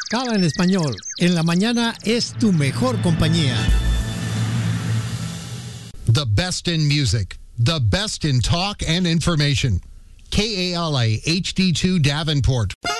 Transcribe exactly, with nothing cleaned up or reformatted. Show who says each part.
Speaker 1: Cala en Español. En la mañana es tu mejor compañía.
Speaker 2: The best in music. The best in talk and information. K A L A H D two Davenport.